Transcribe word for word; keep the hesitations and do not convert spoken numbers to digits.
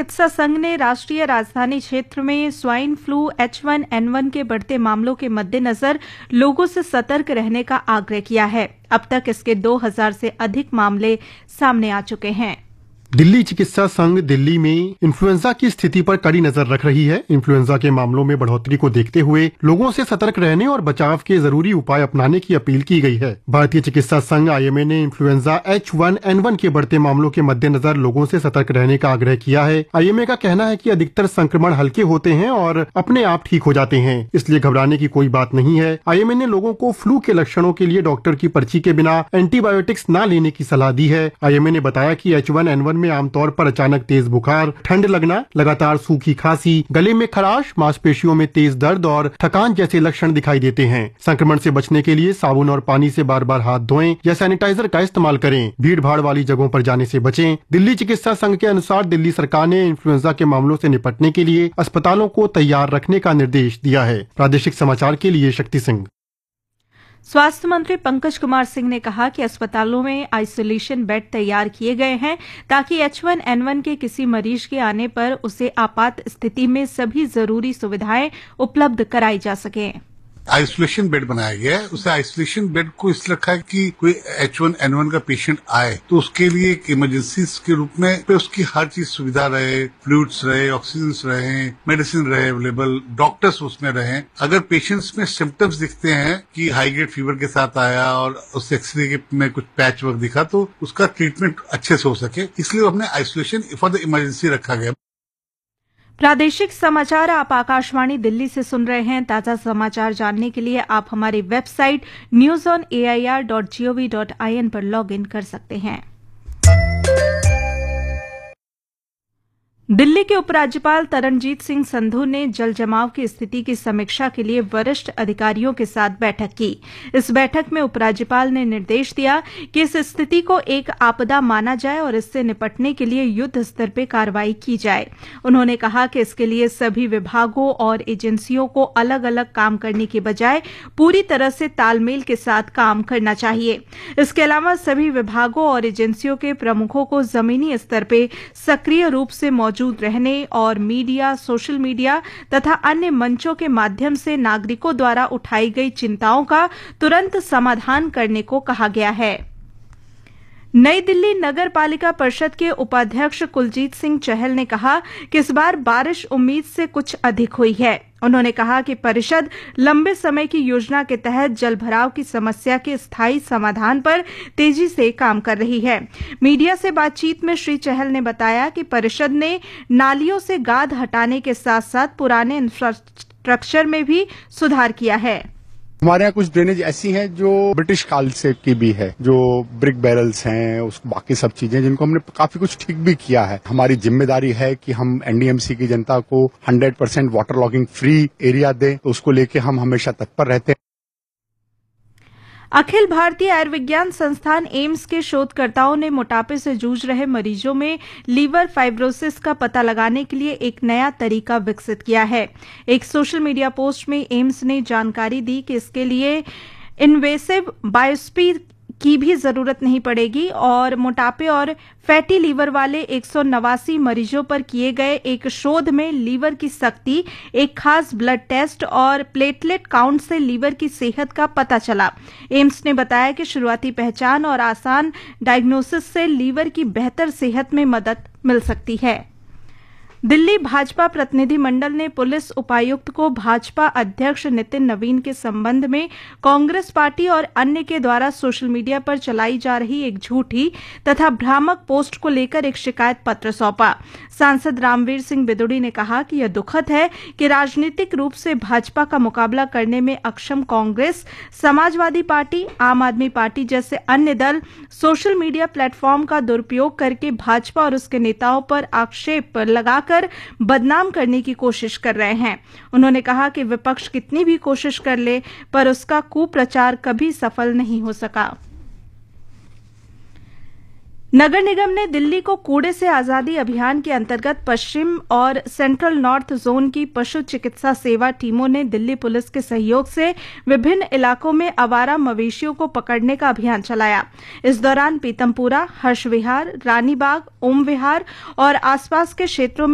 चिकित्सा संघ ने राष्ट्रीय राजधानी क्षेत्र में swine flu H one N one के बढ़ते मामलों के मद्देनजर लोगों से सतर्क रहने का आग्रह किया है। अब तक इसके दो हज़ार से अधिक मामले सामने आ चुके हैं। दिल्ली चिकित्सा संघ दिल्ली में इन्फ्लुएंजा की स्थिति पर कड़ी नजर रख रही है। इन्फ्लुएंजा के मामलों में बढ़ोतरी को देखते हुए लोगों से सतर्क रहने और बचाव के जरूरी उपाय अपनाने की अपील की गई है। भारतीय चिकित्सा संघ आई एम ए ने influenza H one N one के बढ़ते मामलों के मद्देनजर लोगों से सतर्क रहने का आग्रह किया है। आई एम ए का कहना है कि अधिकतर संक्रमण हल्के होते हैं और अपने आप ठीक हो जाते हैं, इसलिए घबराने की कोई बात नहीं है। आई एम ए ने लोगों को फ्लू के लक्षणों के लिए डॉक्टर की पर्ची के बिना एंटीबायोटिक्स न लेने की सलाह दी है। आई एम ए ने बताया कि एच वन एन वन में आमतौर पर अचानक तेज बुखार, ठंड लगना, लगातार सूखी खांसी, गले में खराश, मांसपेशियों में तेज दर्द और थकान जैसे लक्षण दिखाई देते हैं। संक्रमण से बचने के लिए साबुन और पानी से बार बार हाथ धोएं या सैनिटाइजर का इस्तेमाल करें। भीड़ भाड़ वाली जगहों पर जाने से बचें। दिल्ली चिकित्सा संघ के अनुसार दिल्ली सरकार ने इन्फ्लुएंजा के मामलों से निपटने के लिए अस्पतालों को तैयार रखने का निर्देश दिया है। प्रादेशिक समाचार के लिए शक्ति सिंह। स्वास्थ्य मंत्री पंकज कुमार सिंह ने कहा कि अस्पतालों में आइसोलेशन बेड तैयार किए गए हैं ताकि एच वन एन वन के किसी मरीज के आने पर उसे आपात स्थिति में सभी जरूरी सुविधाएं उपलब्ध कराई जा सकें। आइसोलेशन बेड बनाया गया है। उसे आइसोलेशन बेड को इसलिए रखा है कि कोई एच वन एन वन का पेशेंट आए तो उसके लिए एक इमरजेंसी के रूप में पे उसकी हर चीज सुविधा रहे, फ्लूइड्स रहे, ऑक्सीजन रहे, मेडिसिन रहे अवेलेबल, डॉक्टर्स उसमें रहे। अगर पेशेंट्स में सिम्टम्स दिखते हैं कि हाई ग्रेड फीवर के साथ आया और उससे एक्सरे में कुछ पैच वर्क दिखा तो उसका ट्रीटमेंट अच्छे से हो सके, इसलिए हमने आइसोलेशन फॉर द इमरजेंसी रखा गया। प्रादेशिक समाचार आप आकाशवाणी दिल्ली से सुन रहे हैं। ताजा समाचार जानने के लिए आप हमारी website news on A I R dot G O V dot I N पर लॉग इन कर सकते हैं। दिल्ली के उपराज्यपाल तरनजीत सिंह संधू ने जल जमाव की स्थिति की समीक्षा के लिए वरिष्ठ अधिकारियों के साथ बैठक की। इस बैठक में उपराज्यपाल ने निर्देश दिया कि इस स्थिति को एक आपदा माना जाए और इससे निपटने के लिए युद्ध स्तर पर कार्रवाई की जाए। उन्होंने कहा कि इसके लिए सभी विभागों और एजेंसियों को अलग अलग काम करने की बजाय पूरी तरह से तालमेल के साथ काम करना चाहिए। इसके अलावा सभी विभागों और एजेंसियों के प्रमुखों को जमीनी स्तर पर सक्रिय रूप से मौजूद रहने और मीडिया, सोशल मीडिया तथा अन्य मंचों के माध्यम से नागरिकों द्वारा उठाई गई चिंताओं का तुरंत समाधान करने को कहा गया है। नई दिल्ली नगर पालिका परिषद के उपाध्यक्ष कुलजीत सिंह चहल ने कहा कि इस बार बारिश उम्मीद से कुछ अधिक हुई है। उन्होंने कहा कि परिषद लंबे समय की योजना के तहत जलभराव की समस्या के स्थायी समाधान पर तेजी से काम कर रही है। मीडिया से बातचीत में श्री चहल ने बताया कि परिषद ने नालियों से गाद हटाने के साथ साथ पुराने इंफ्रास्ट्रक्चर में भी सुधार किया है। हमारे यहाँ कुछ ड्रेनेज ऐसी हैं जो ब्रिटिश काल से की भी है, जो ब्रिक बैरल्स हैं, उस बाकी सब चीजें जिनको हमने काफी कुछ ठीक भी किया है। हमारी जिम्मेदारी है कि हम एन डी एम सी की जनता को hundred percent water logging free area दें, तो उसको लेके हम हमेशा तत्पर रहते हैं। अखिल भारतीय आयुर्विज्ञान संस्थान एम्स के शोधकर्ताओं ने मोटापे से जूझ रहे मरीजों में लीवर फाइब्रोसिस का पता लगाने के लिए एक नया तरीका विकसित किया है। एक सोशल मीडिया पोस्ट में एम्स ने जानकारी दी कि इसके लिए इन्वेसिव बायोप्सी की भी जरूरत नहीं पड़ेगी और मोटापे और फैटी लीवर वाले एक सौ नवासी मरीजों पर किए गए एक शोध में लीवर की शक्ति, एक खास ब्लड टेस्ट और प्लेटलेट काउंट से लीवर की सेहत का पता चला। एम्स ने बताया कि शुरुआती पहचान और आसान डायग्नोसिस से लीवर की बेहतर सेहत में मदद मिल सकती है। दिल्ली भाजपा प्रतिनिधि मंडल ने पुलिस उपायुक्त को भाजपा अध्यक्ष नितिन नवीन के संबंध में कांग्रेस पार्टी और अन्य के द्वारा सोशल मीडिया पर चलाई जा रही एक झूठी तथा भ्रामक पोस्ट को लेकर एक शिकायत पत्र सौंपा। सांसद रामवीर सिंह बिदुड़ी ने कहा कि यह दुखद है कि राजनीतिक रूप से भाजपा का मुकाबला करने में अक्षम कांग्रेस, समाजवादी पार्टी, आम आदमी पार्टी जैसे अन्य दल सोशल मीडिया प्लेटफॉर्म का दुरुपयोग करके भाजपा और उसके नेताओं पर आक्षेप लगाकर बदनाम करने की कोशिश कर रहे हैं। उन्होंने कहा कि विपक्ष कितनी भी कोशिश कर ले पर उसका कुप्रचार कभी सफल नहीं हो सका। नगर निगम ने दिल्ली को कूड़े से आजादी अभियान के अंतर्गत पश्चिम और सेंट्रल नॉर्थ जोन की पशु चिकित्सा सेवा टीमों ने दिल्ली पुलिस के सहयोग से विभिन्न इलाकों में आवारा मवेशियों को पकड़ने का अभियान चलाया। इस दौरान पीतमपुरा, हर्ष विहार, रानीबाग, ओम विहार और आसपास के क्षेत्रों में